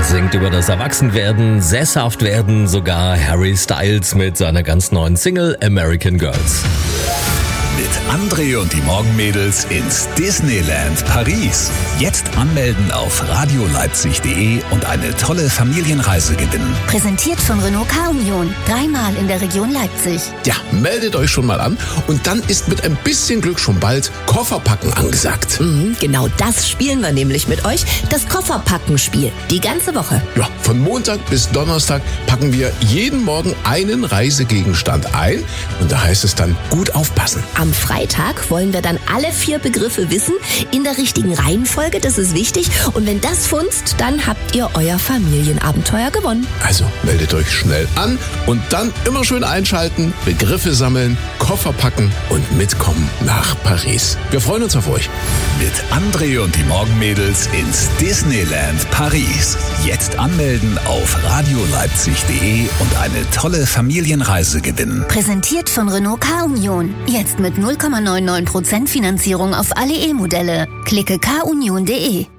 singt über das Erwachsenwerden, sesshaft werden, sogar Harry Styles mit seiner ganz neuen Single American Girls. Mit André und die Morgenmädels ins Disneyland Paris. Jetzt anmelden auf radioleipzig.de und eine tolle Familienreise gewinnen. Präsentiert von Renault Car-Union. 3-mal in der Region Leipzig. Ja, meldet euch schon mal an und dann ist mit ein bisschen Glück schon bald Kofferpacken angesagt. Genau das spielen wir nämlich mit euch. Das Kofferpacken-Spiel. Die ganze Woche. Ja, von Montag bis Donnerstag packen wir jeden Morgen einen Reisegegenstand ein und da heißt es dann gut aufpassen. Am Freitag wollen wir dann alle 4 Begriffe wissen, in der richtigen Reihenfolge, das ist wichtig. Und wenn das funzt, dann habt ihr euer Familienabenteuer gewonnen. Also meldet euch schnell an und dann immer schön einschalten, Begriffe sammeln, Koffer packen und mitkommen nach Paris. Wir freuen uns auf euch. Mit André und die Morgenmädels ins Disneyland Paris. Jetzt anmelden auf radioleipzig.de und eine tolle Familienreise gewinnen. Präsentiert von Renault Car-Union. Jetzt mit 0,99% Finanzierung auf alle E-Modelle. Klicke carunion.de.